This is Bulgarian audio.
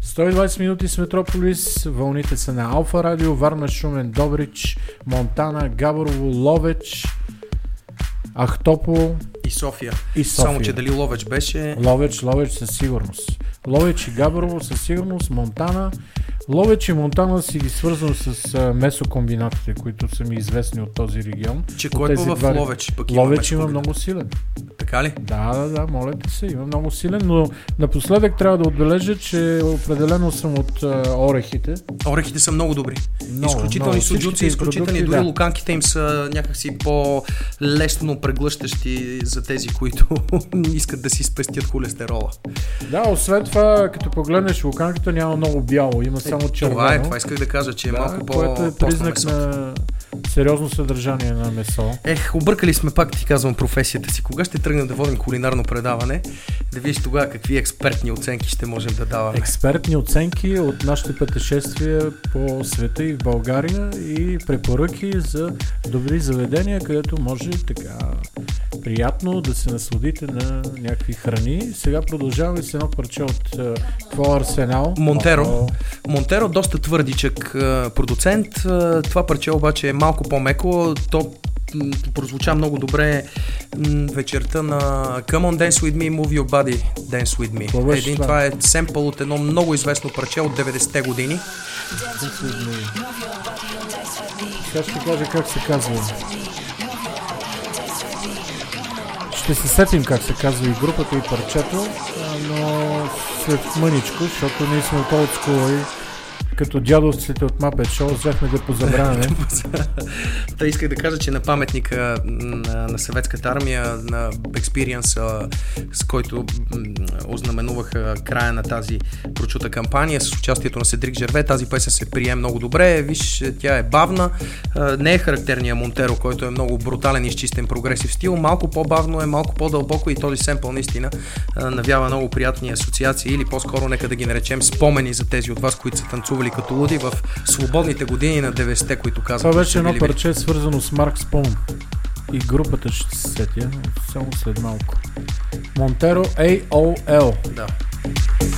120 минути с Метрополис, вълните са на Алфа Радио, Варна, Шумен, Добрич, Монтана, Габрово, Ловеч, Ахтопол и София. Само, че дали Ловеч беше... Ловеч със сигурност. Ловеч и Габрово със сигурност, Монтана. Ловеч и Монтана си ги свързвам с месокомбинатите, които са ми известни от този регион. Че кой е в Ловеч? Ловеч има много силен. Така ли? Да, моля ти се, има много силен, но напоследък трябва да отбележа, че определено съм от орехите. Орехите са много добри. Изключителни суджуци, изключителни, дори луканките им са някакси по-лесно преглъщащи за тези, които искат да си спестят холестерола. Да, освен това, като погледнеш луканката, няма много бяло, има само червено. Това исках да кажа, че е малко което е признак на сериозно съдържание на месо. Объркали сме, пак ти казвам, професията си. Кога ще тръгнем да водим кулинарно предаване? Да видиш тогава какви експертни оценки ще можем да даваме. Експертни оценки от нашите пътешествия по света и в България и препоръки за добри заведения, където може така приятно да се насладите на някакви храни. Сега продължаваме с едно парче от твоя арсенал. Монтеро, доста твърдичък продуцент. Това парче обаче е малко по-меко. То прозвуча много добре вечерта на Come on Dance With Me, Move Your Body, Dance With Me. Това е семпъл от едно много известно парче от 90-те години. Сега ще кажа как се казва. Ще се сетим как се казва и групата, и парчето, но след мъничко, защото ние сме от old school и като дядовците от Muppet Show, взехме да позабравяме. Та исках да кажа, че на паметника на съветската армия, на Experience, с който ознаменуваха края на тази прочута кампания с участието на Седрик Жерве, тази песен се прие много добре. Виж, тя е бавна, не е характерния Монтеро, който е много брутален и изчистен прогресив стил, малко по-бавно е, малко по-дълбоко и този семпъл наистина навява много приятни асоциации или по-скоро нека да ги наречем спомени за тези от вас, които са танцували като луди в свободните години на 90-те, които казват. Това беше едно парче свързано с Марк Спон и групата ще се сетя само след малко. Монтеро AOL. Да.